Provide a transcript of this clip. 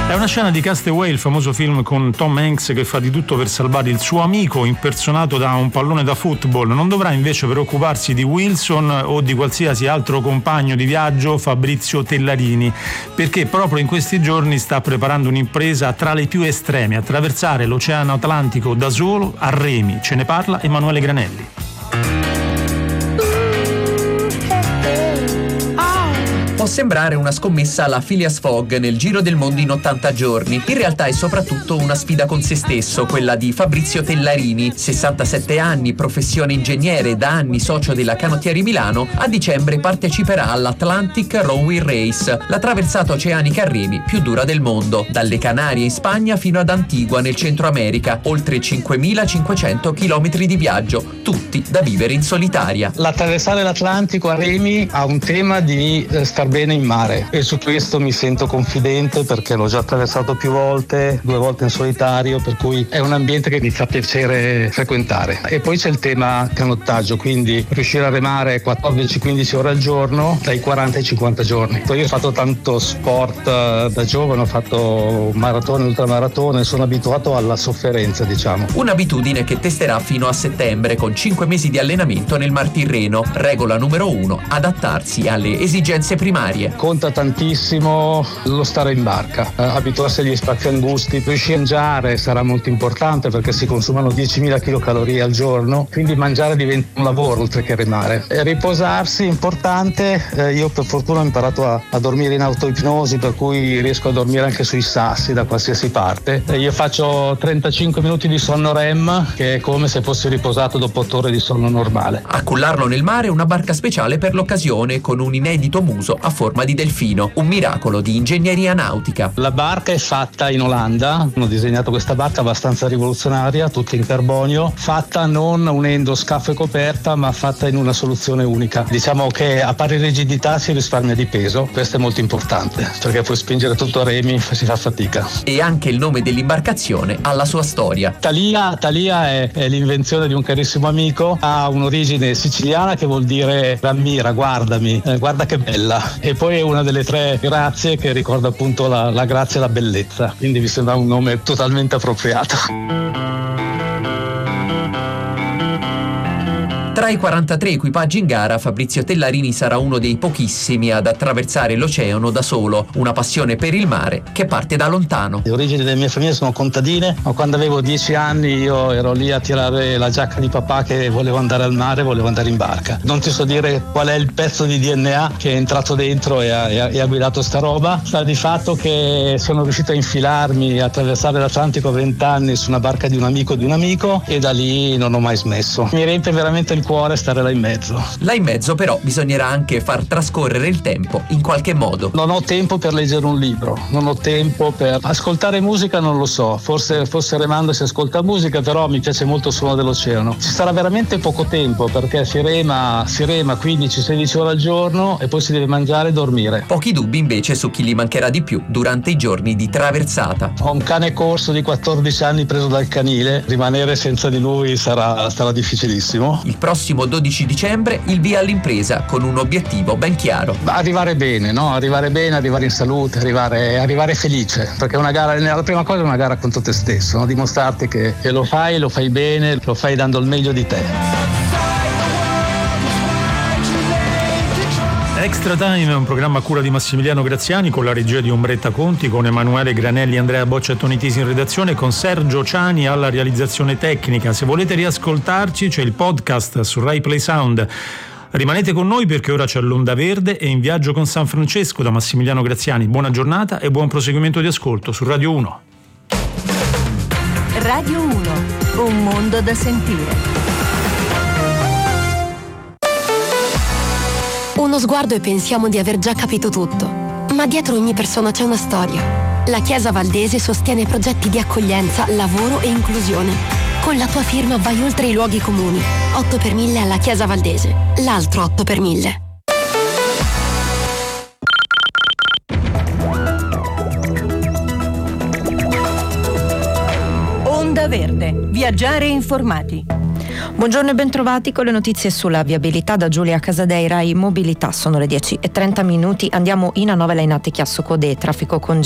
È una scena di Castaway, il famoso film con Tom Hanks che fa di tutto per salvare il suo amico impersonato da un pallone da football. Non dovrà invece preoccuparsi di Wilson o di qualsiasi altro compagno di viaggio, Fabrizio Tellarini, perché proprio in questi giorni sta preparando un'impresa tra le più estreme: attraversare l'Oceano Atlantico da solo a remi. Ce ne parla Emanuele Granelli. Può sembrare una scommessa alla Phileas Fogg nel giro del mondo in 80 giorni. In realtà è soprattutto una sfida con se stesso, quella di Fabrizio Tellarini, 67 anni, professione ingegnere, da anni socio della Canottieri Milano. A dicembre parteciperà all'Atlantic Rowing Race, la traversata oceanica a remi più dura del mondo, dalle Canarie in Spagna fino ad Antigua nel Centro America, oltre 5.500 chilometri di viaggio, tutti da vivere in solitaria. L'attraversare l'Atlantico a remi ha un tema di star bene in mare, e su questo mi sento confidente perché l'ho già attraversato più volte, 2 volte in solitario, per cui è un ambiente che mi fa piacere frequentare. E poi c'è il tema canottaggio, quindi riuscire a remare 14-15 ore al giorno dai 40 ai 50 giorni. Io ho fatto tanto sport da giovane, ho fatto maratone, ultramaratone, sono abituato alla sofferenza, diciamo. Un'abitudine che testerà fino a settembre con 5 mesi di allenamento nel Mar Tirreno. Regola numero 1: adattarsi alle esigenze primarie. Conta tantissimo lo stare in barca, abituarsi agli spazi angusti. Riuscire a mangiare sarà molto importante perché si consumano 10.000 kcal al giorno, quindi mangiare diventa un lavoro oltre che remare. E riposarsi importante. Io per fortuna ho imparato a dormire in autoipnosi, per cui riesco a dormire anche sui sassi da qualsiasi parte. Io faccio 35 minuti di sonno REM, che è come se fossi riposato dopo 8 ore di sonno normale. A cullarlo nel mare una barca speciale per l'occasione con un inedito muso a forma di delfino, un miracolo di ingegneria nautica. La barca è fatta in Olanda, hanno disegnato questa barca abbastanza rivoluzionaria, tutta in carbonio, fatta non unendo scafo e coperta, ma fatta in una soluzione unica. Diciamo che a pari rigidità si risparmia di peso, questo è molto importante, perché poi spingere tutto a remi si fa fatica. E anche il nome dell'imbarcazione ha la sua storia. Thalia è l'invenzione di un carissimo amico, ha un'origine siciliana che vuol dire rammira, guardami, guarda che bella. E poi è una delle 3 grazie che ricorda appunto la grazia e la bellezza, quindi mi sembra un nome totalmente appropriato. Tra i 43 equipaggi in gara, Fabrizio Tellarini sarà uno dei pochissimi ad attraversare l'oceano da solo, una passione per il mare che parte da lontano. Le origini della mia famiglia sono contadine, ma quando avevo 10 anni io ero lì a tirare la giacca di papà che volevo andare al mare, volevo andare in barca. Non ti so dire qual è il pezzo di DNA che è entrato dentro e ha guidato sta roba. Sta di fatto che sono riuscito a infilarmi, a attraversare l'Atlantico a 20 anni su una barca di un amico, e da lì non ho mai smesso. Mi riempie veramente il cuore stare là in mezzo. Là in mezzo però bisognerà anche far trascorrere il tempo in qualche modo. Non ho tempo per leggere un libro, non ho tempo per ascoltare musica, non lo so, forse remando si ascolta musica, però mi piace molto il suono dell'oceano. Ci sarà veramente poco tempo perché si rema 15-16 ore al giorno e poi si deve mangiare e dormire. Pochi dubbi invece su chi gli mancherà di più durante i giorni di traversata. Ho un cane corso di 14 anni preso dal canile, rimanere senza di lui sarà difficilissimo. Il prossimo 12 dicembre il via all'impresa con un obiettivo ben chiaro. Arrivare bene, no? Arrivare in salute, arrivare felice, perché una gara, la prima cosa è una gara contro te stesso, no? Dimostrarti che lo fai bene, lo fai dando il meglio di te. Extra Time è un programma a cura di Massimiliano Graziani con la regia di Ombretta Conti, con Emanuele Granelli, Andrea Boccia e Toni Tisi in redazione, con Sergio Ciani alla realizzazione tecnica. Se volete riascoltarci c'è il podcast su Rai Play Sound. Rimanete con noi perché ora c'è l'Onda Verde e In viaggio con San Francesco da Massimiliano Graziani. Buona giornata e buon proseguimento di ascolto su Radio 1. Radio 1, un mondo da sentire. Uno sguardo e pensiamo di aver già capito tutto, ma dietro ogni persona c'è una storia. La Chiesa Valdese sostiene progetti di accoglienza, lavoro e inclusione. Con la tua firma vai oltre i luoghi comuni. 8 per 1000 alla Chiesa Valdese, l'altro 8 per 1000. Onda Verde, viaggiare informati. Buongiorno e bentrovati con le notizie sulla viabilità da Giulia Casadei, Rai Mobilità. Sono le 10:30. Andiamo in A9 Lainate Chiasso Code, traffico congestionato.